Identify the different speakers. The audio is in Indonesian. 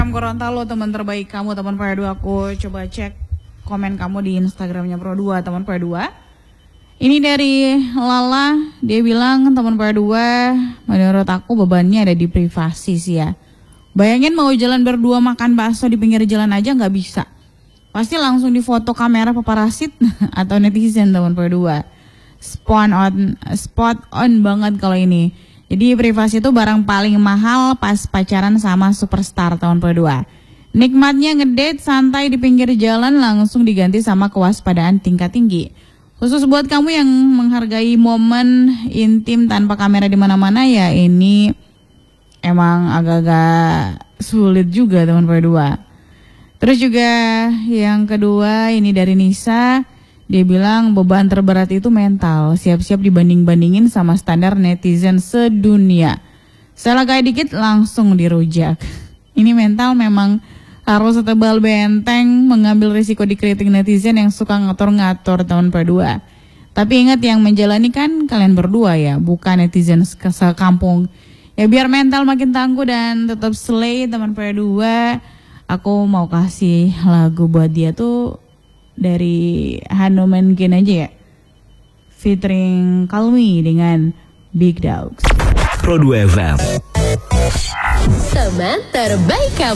Speaker 1: Gorontalo, teman terbaik kamu, teman Pro 2. Aku coba cek komen kamu di Instagramnya Pro 2, teman Pro 2. Ini dari Lala, dia bilang teman Pro 2, menurut aku bebannya ada di privasi sih ya. Bayangin mau jalan berdua makan bakso di pinggir jalan aja nggak bisa. Pasti langsung difoto kamera paparasit atau netizen, teman Pro 2. Spot on banget kalau ini. Jadi privasi itu barang paling mahal pas pacaran sama superstar, tahun Pro 2. Nikmatnya ngedate santai di pinggir jalan langsung diganti sama kewaspadaan tingkat tinggi. Khusus buat kamu yang menghargai momen intim tanpa kamera di mana-mana ya, ini emang agak-agak sulit juga, teman Pro 2. Terus juga yang kedua ini dari Nisa. Dia bilang beban terberat itu mental, siap-siap dibanding-bandingin sama standar netizen sedunia. Salah kayak dikit langsung dirujak. Ini mental memang harus setebal benteng, mengambil risiko dikritik netizen yang suka ngatur-ngatur, tahun Pro 2. Tapi ingat yang menjalani kan kalian berdua ya, bukan netizen sekampung. Ya biar mental makin tangguh dan tetap slay, teman Pro 2. Aku mau kasih lagu buat dia tuh dari Hanuman Kin aja ya, featuring Kalmi dengan Big Dogs.
Speaker 2: Pro 2 FM,
Speaker 3: teman terbaik kamu.